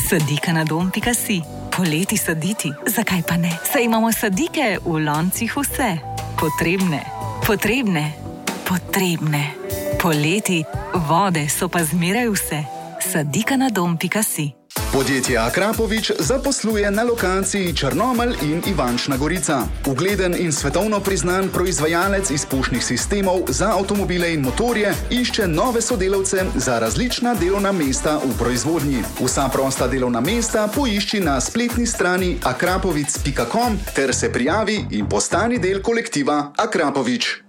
Sadikanadom.si. Poleti saditi, zakaj pa ne? Saj imamo sadike v loncih vse. Potrebne. Poleti vode so pa zmeraj vse. Sadikanadom.si. Podjetje Akrapovič zaposluje na lokaciji Črnomelj in Ivančna Gorica. Ugleden in svetovno priznan proizvajalec izpušnih sistemov za avtomobile in motorje išče nove sodelavce za različna delovna mesta v proizvodnji. Vsa prosta delovna mesta poišči na spletni strani akrapovic.com ter se prijavi in postani del kolektiva Akrapovič.